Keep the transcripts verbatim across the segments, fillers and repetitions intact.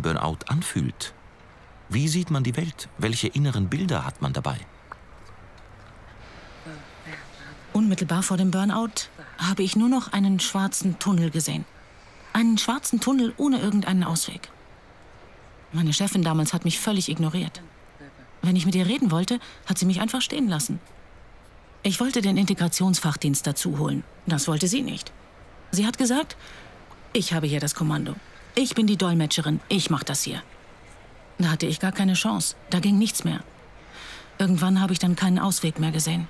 Burnout anfühlt. Wie sieht man die Welt? Welche inneren Bilder hat man dabei? Unmittelbar vor dem Burnout habe ich nur noch einen schwarzen Tunnel gesehen. Einen schwarzen Tunnel ohne irgendeinen Ausweg. Meine Chefin damals hat mich völlig ignoriert. Wenn ich mit ihr reden wollte, hat sie mich einfach stehen lassen. Ich wollte den Integrationsfachdienst dazu holen. Das wollte sie nicht. Sie hat gesagt, ich habe hier das Kommando. Ich bin die Dolmetscherin, ich mache das hier. Da hatte ich gar keine Chance, da ging nichts mehr. Irgendwann habe ich dann keinen Ausweg mehr gesehen.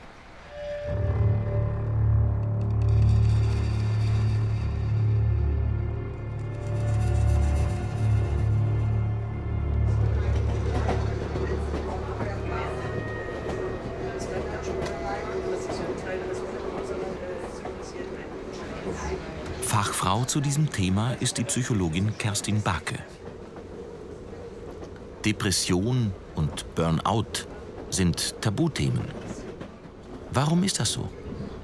Fachfrau zu diesem Thema ist die Psychologin Kerstin Bake. Depression und Burnout sind Tabuthemen. Warum ist das so?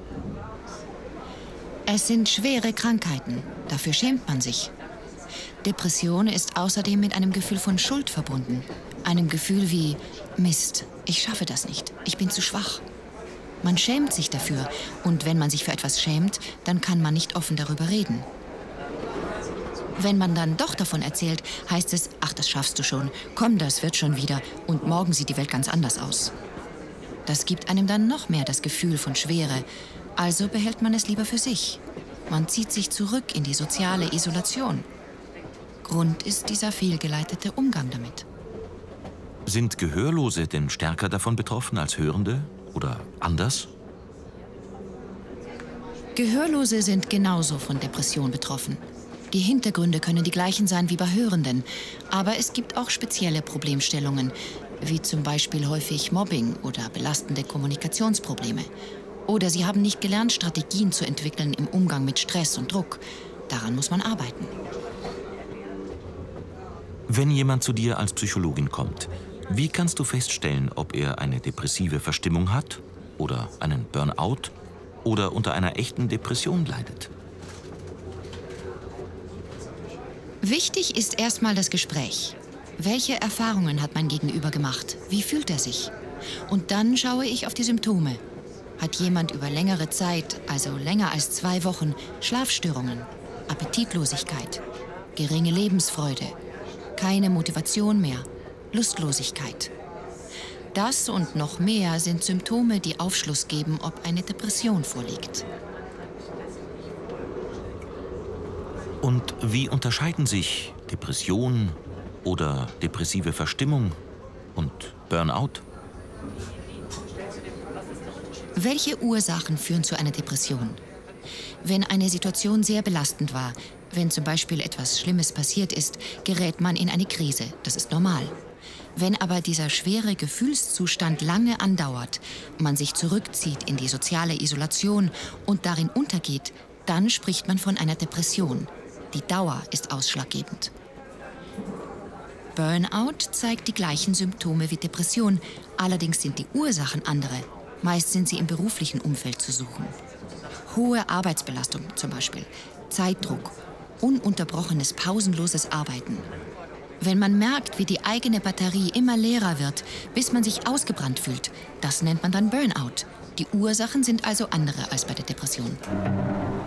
Es sind schwere Krankheiten. Dafür schämt man sich. Depression ist außerdem mit einem Gefühl von Schuld verbunden. Einem Gefühl wie, Mist, ich schaffe das nicht, ich bin zu schwach. Man schämt sich dafür. Und wenn man sich für etwas schämt, dann kann man nicht offen darüber reden. Wenn man dann doch davon erzählt, heißt es, ach, das schaffst du schon, komm, das wird schon wieder und morgen sieht die Welt ganz anders aus. Das gibt einem dann noch mehr das Gefühl von Schwere, also behält man es lieber für sich. Man zieht sich zurück in die soziale Isolation. Grund ist dieser fehlgeleitete Umgang damit. Sind Gehörlose denn stärker davon betroffen als Hörende oder anders? Gehörlose sind genauso von Depression betroffen. Die Hintergründe können die gleichen sein wie bei Hörenden. Aber es gibt auch spezielle Problemstellungen, wie zum Beispiel häufig Mobbing oder belastende Kommunikationsprobleme. Oder sie haben nicht gelernt, Strategien zu entwickeln im Umgang mit Stress und Druck. Daran muss man arbeiten. Wenn jemand zu dir als Psychologin kommt, wie kannst du feststellen, ob er eine depressive Verstimmung hat oder einen Burnout oder unter einer echten Depression leidet? Wichtig ist erstmal das Gespräch. Welche Erfahrungen hat mein Gegenüber gemacht? Wie fühlt er sich? Und dann schaue ich auf die Symptome. Hat jemand über längere Zeit, also länger als zwei Wochen, Schlafstörungen, Appetitlosigkeit, geringe Lebensfreude, keine Motivation mehr, Lustlosigkeit? Das und noch mehr sind Symptome, die Aufschluss geben, ob eine Depression vorliegt. Und wie unterscheiden sich Depression oder depressive Verstimmung und Burnout? Welche Ursachen führen zu einer Depression? Wenn eine Situation sehr belastend war, wenn zum Beispiel etwas Schlimmes passiert ist, gerät man in eine Krise. Das ist normal. Wenn aber dieser schwere Gefühlszustand lange andauert, man sich zurückzieht in die soziale Isolation und darin untergeht, dann spricht man von einer Depression. Die Dauer ist ausschlaggebend. Burnout zeigt die gleichen Symptome wie Depression, allerdings sind die Ursachen andere. Meist sind sie im beruflichen Umfeld zu suchen. Hohe Arbeitsbelastung zum Beispiel, Zeitdruck, ununterbrochenes, pausenloses Arbeiten. Wenn man merkt, wie die eigene Batterie immer leerer wird, bis man sich ausgebrannt fühlt, das nennt man dann Burnout. Die Ursachen sind also andere als bei der Depression.